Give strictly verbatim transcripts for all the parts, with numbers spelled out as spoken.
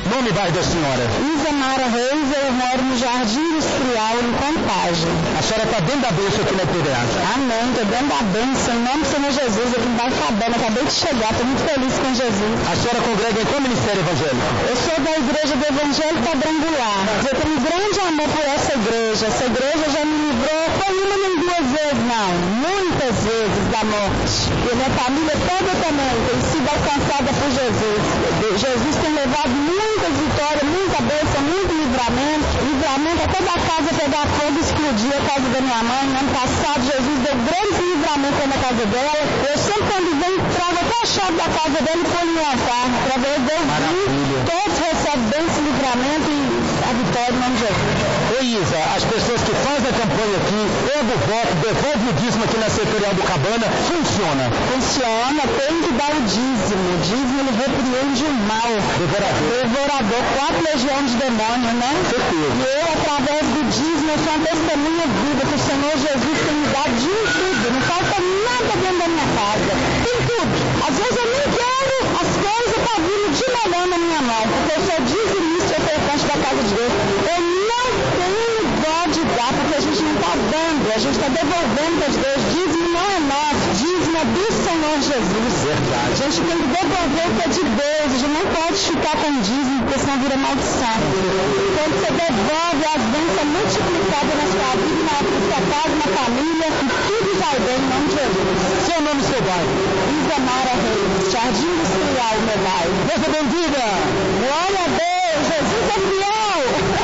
Nome e bairro da senhora? Isamara Reis, eu moro no Jardim Industrial, em Contagem. A senhora está dentro da bênção aqui na I P D A? Amém, estou dentro da bênção, em nome do Senhor Jesus, aqui em Barcabana, acabei de chegar, estou muito feliz com Jesus. A senhora congrega em qual ministério evangélico? Eu sou da Igreja do Evangelho Quadrangular. Eu tenho um grande amor por essa igreja. Essa igreja já me livrou, foi uma nem duas vezes, não, muitas vezes da morte. E minha família toda também tem sido alcançada por Jesus. Jesus tem levado muitas vitórias, muita bênção, muito livramento. Livramento até da casa pegar fogo, explodir a casa da minha mãe. No ano passado, Jesus deu grandes livramentos na casa dela. Eu sempre, quando vem, trago até a chave da casa dela e põe no altar. Através dele, todos recebem bênção, livramento e a vitória em nome de Jesus. Oi, Isa, as pessoas que fazem a campanha aqui, pegam o voto, devolvem o dízimo aqui na Setorial do Cabana, funciona? Funciona, tem que dar o dízimo. O dízimo, ele repreende o mal. Devorador. Devorador, quatro legiões de demônio, né? Certeza. E eu, através do dízimo, eu sou uma testemunha viva que o Senhor Jesus tem me dado de tudo. Não falta nada dentro da minha casa. Tem tudo. Às vezes eu nem quero as coisas para vir de melhor na minha mão, porque eu sou dizimista e ofertante da casa de Deus. Eu não tenho dó de dar, porque a gente não está dando, a gente está devolvendo para Deus. Dízimo não é nosso, dízimo é do Senhor Jesus. Verdade. A gente tem que devolver o que é de Deus, a gente não pode ficar com dízimo, porque senão vira maldição. Quando você devolve, as bênçãos multiplicadas na sua vida, na sua casa, na família, e tudo vai bem em nome de Jesus. Seu nome e seu bairro? Isamara Reis, Jardim Industrial, meu bairro. Seja bem-vinda! Glória a Deus, Jesus é fiel!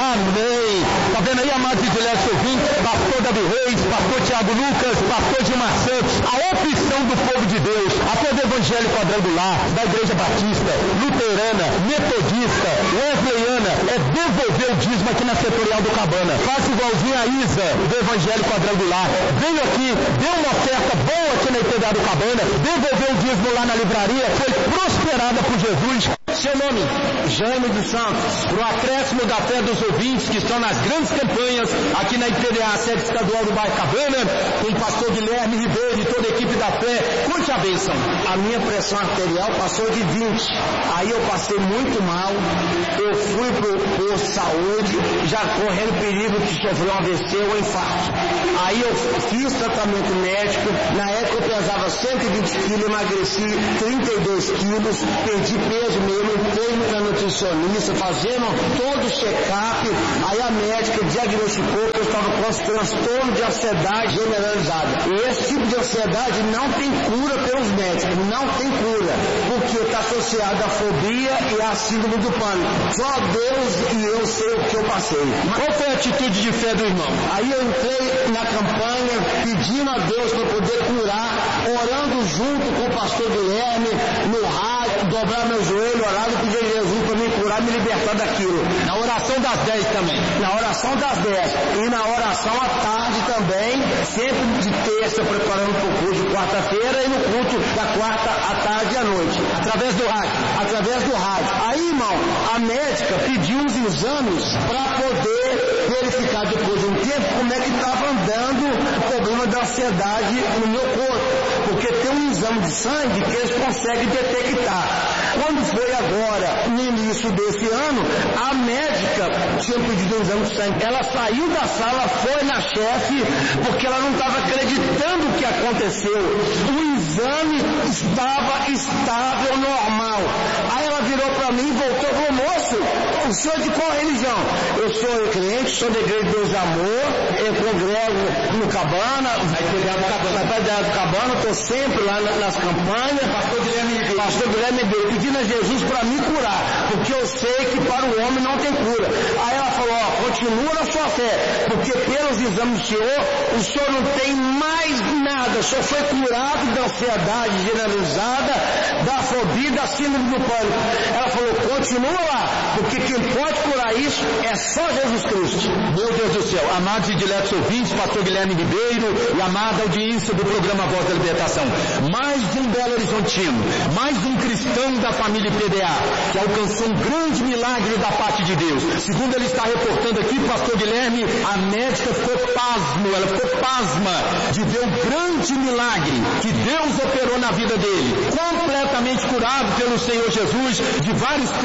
Amém! Tá vendo aí, amados e diletos ouvintes, pastor Davi Reis, pastor Tiago Lucas, pastor Gilmar Santos, a opção do povo de Deus, a povo evangélico quadrangular, da Igreja Batista, Luterana, Metodista, Wesleyana, é devolver o dízimo aqui na Setorial do Cabana. Faça igualzinho a Isa, do Evangelho Quadrangular. Veio aqui, deu uma oferta boa aqui na I P D A do Cabana, devolveu o dízimo lá na livraria, foi prosperada por Jesus. Seu nome? Jaime dos Santos. Pro acréscimo da fé dos ouvintes que estão nas grandes campanhas aqui na I P D A, sede estadual do bairro Cabana, com o pastor Guilherme Ribeiro e toda a equipe da fé, conte a bênção. A minha pressão arterial passou de vinte. Aí eu passei muito mal, eu fui pro posto de saúde, já correndo perigo de sofrer um A V C ou um infarto. Aí eu fiz tratamento médico, na época eu pesava cento e vinte quilos, emagreci trinta e dois quilos, perdi peso mesmo, entrei na nutricionista, fazendo todo o check-up, aí a médica diagnosticou que eu estava com transtorno de ansiedade generalizada. E esse tipo de ansiedade não tem cura pelos médicos, não tem cura, porque está associado à fobia e à síndrome do pânico. Só Deus e eu sei o que eu passei. Qual foi a atitude de fé do irmão? Aí eu entrei na campanha pedindo a Deus para poder curar, orando junto com o pastor Guilherme, no rádio, dobrar meu joelho, orar e pedir a Jesus para me curar, me libertar daquilo. Na oração das dez também. Na oração das dez. E na oração à tarde também, sempre de terça, preparando para o culto de quarta-feira e no culto da quarta à tarde e à noite. Através do rádio. Através do rádio. Aí, irmão, a médica pediu uns exames para poder verificar depois de um tempo como é que estava andando o problema da ansiedade no meu corpo. Porque tem um exame de sangue que eles conseguem detectar. Quando foi agora, no início desse ano, a médica tinha pedido um exame de sangue. Ela saiu da sala, foi na chefe, porque ela não estava acreditando o que aconteceu. O exame estava estável, normal. Aí ela virou para mim e voltou e falou: moço, o senhor de qual religião? Eu sou crente, sou da Igreja de Deus de Amor, eu congrego no Cabana, na I P D A do Cabana, na I P D A do Cabana, estou sempre lá nas campanhas. Pastor Guilherme Ribeiro, Pastor Guilherme Ribeiro, pedindo a Jesus para me curar, porque eu sei que para o homem não tem cura. Aí ela falou: ó, continua na sua fé, porque pelos exames do senhor, o senhor não tem mais nada, o senhor foi curado da ansiedade generalizada, da fobia, da síndrome do pânico. Ela falou: continua lá, porque quem pode curar isso é só Jesus Cristo. Meu Deus do céu, amados e diletos ouvintes, pastor Guilherme Ribeiro e amada audiência do programa Voz da Libertação, mais um Belo Horizontino, mais um cristão da família I P D A, que alcançou um grande milagre da parte de Deus. Segundo ele está reportando aqui, pastor Guilherme, a médica ficou pasmo, ela ficou pasma de ver o grande milagre que Deus operou na vida dele, completamente curado pelo Senhor Jesus de vários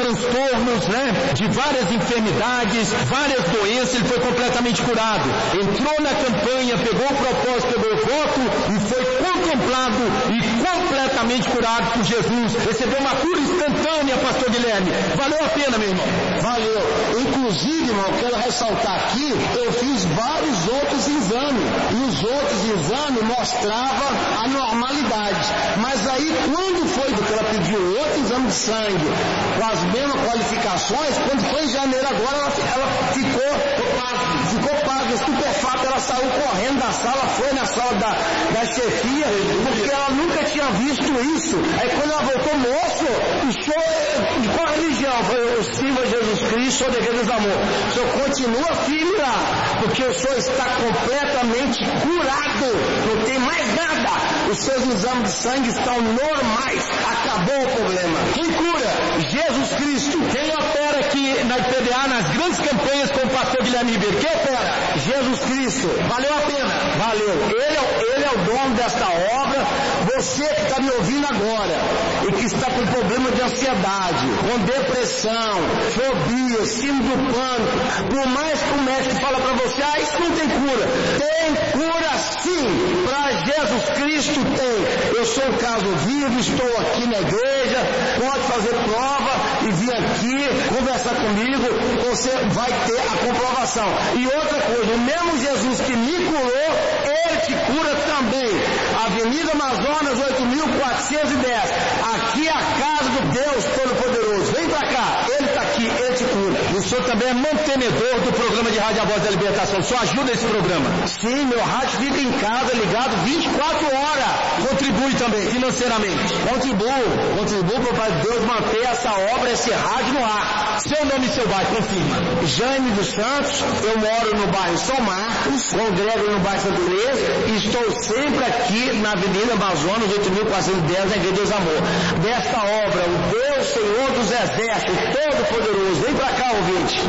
transtornos, né? De várias enfermidades, várias doenças, ele foi completamente curado. Entrou na campanha, pegou o propósito, pegou o voto e foi contemplado e completamente curado por Jesus. Recebeu uma cura instantânea, pastor Guilherme. Valeu a pena, meu irmão. Valeu. Inclusive, irmão, quero ressaltar aqui, eu fiz vários outros exames. E os outros exames mostravam a normalidade. Mas aí, quando foi que ela pediu outro exame de sangue, com as mesmas qualificações, quando foi em janeiro agora, ela, ela ficou, ficou paga, estupefata, ela saiu correndo da sala, foi na sala da, da chefia, porque ela nunca tinha visto isso. Aí quando ela voltou, moço, o senhor, de qual religião? Eu sirvo a Jesus Cristo, sou da Igreja do Amor. O senhor continua firme lá, porque o senhor está completamente curado, não tem mais nada. Os seus exames de sangue estão normais, acabou o problema. Quem cura? Jesus Cristo. Quem opera aqui na I P D A, nas grandes campanhas com o pastor Guilherme Ribeiro? Quem opera? Jesus Cristo. Valeu a pena? Valeu. Ele é, ele é o dono desta obra. Você que está me ouvindo agora e que está com problema de ansiedade, com depressão, fobia, síndrome do pânico, por mais que o médico fala para você, ah, isso não tem cura. Tem cura sim. Para Jesus Cristo tem. Eu sou um caso vivo, estou aqui na igreja, pode fazer prova e vir aqui conversar comigo, você vai ter a comprovação. E outra coisa, o mesmo Jesus que me curou, ele te cura também. Avenida Amazonas oito mil quatrocentos e dez. Aqui é a casa do Deus Todo-Poderoso. Vem pra cá, ele está aqui, ele te cura. O senhor também é mantenedor do programa de rádio A Voz da Libertação. O senhor ajuda esse programa? Sim, meu rádio fica em casa ligado vinte e quatro horas. Contribui também financeiramente. Contribuo, contribuo para o Pai de Deus manter essa obra, esse rádio no ar. Seu nome e seu bairro, confirma. Jaime dos Santos, eu moro no bairro São Marcos, congrego no bairro Santo Inês e estou sempre aqui na Avenida Amazonas oito mil quatrocentos e dez, na Igreja Deus Amor. Desta obra, o Deus Senhor dos Exércitos, Todo-Poderoso. Vem pra cá, ouvinte.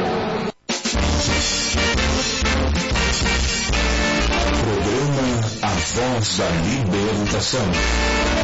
Programa A Voz da Libertação.